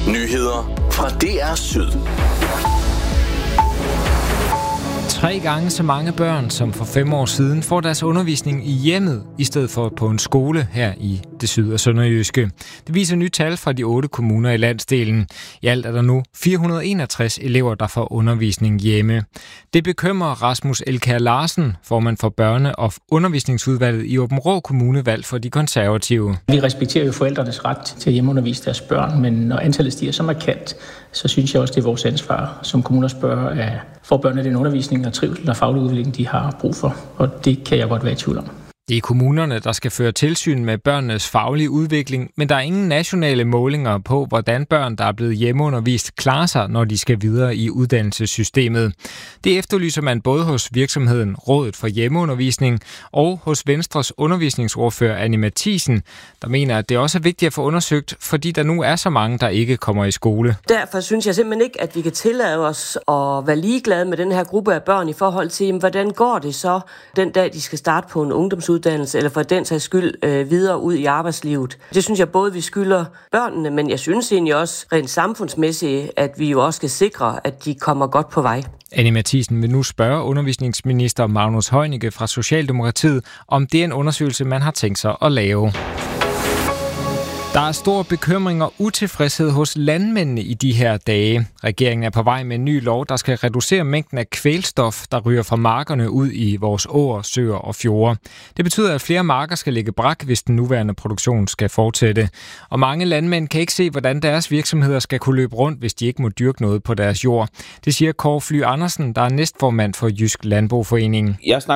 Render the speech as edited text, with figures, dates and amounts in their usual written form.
Nyheder fra DR Syd. 3 gange så mange børn, som for 5 år siden, får deres undervisning i hjemmet, i stedet for på en skole her i det syd- og sønderjyske. Det viser nye tal fra de 8 kommuner i landsdelen. I alt er der nu 461 elever, der får undervisning hjemme. Det bekymrer Rasmus Elkjær Larsen, formand for børne- og undervisningsudvalget i Aabenraa Kommune, valgt for de konservative. Vi respekterer jo forældrenes ret til at hjemmeundervise deres børn, men når antallet stiger så markant, så synes jeg også, det er vores ansvar som kommuner spørger, at får børnene den undervisning og trivsel og faglig udvikling, de har brug for. Og det kan jeg godt være i tvivl om. Det er kommunerne, der skal føre tilsyn med børnenes faglige udvikling, men der er ingen nationale målinger på, hvordan børn, der er blevet hjemmeundervist, klarer sig, når de skal videre i uddannelsessystemet. Det efterlyser man både hos virksomheden Rådet for Hjemmeundervisning og hos Venstres undervisningsordfører Annie Matthiesen, der mener, at det også er vigtigt at få undersøgt, fordi der nu er så mange, der ikke kommer i skole. Derfor synes jeg simpelthen ikke, at vi kan tillade os at være ligeglade med den her gruppe af børn i forhold til, hvordan går det så den dag, de skal starte på en ungdomsuddannelse, eller for den sags skyld videre ud i arbejdslivet. Det synes jeg både, vi skylder børnene, men jeg synes egentlig også rent samfundsmæssigt, at vi jo også skal sikre, at de kommer godt på vej. Annie Matthiesen vil nu spørge undervisningsminister Magnus Heunicke fra Socialdemokratiet, om det er en undersøgelse, man har tænkt sig at lave. Der er stor bekymring og utilfredshed hos landmændene i de her dage. Regeringen er på vej med en ny lov, der skal reducere mængden af kvælstof, der ryger fra markerne ud i vores åer, søer og fjorde. Det betyder, at flere marker skal ligge brak, hvis den nuværende produktion skal fortsætte. Og mange landmænd kan ikke se, hvordan deres virksomheder skal kunne løbe rundt, hvis de ikke må dyrke noget på deres jord. Det siger Kåre Fly Andersen, der er næstformand for Jysk Landboforening.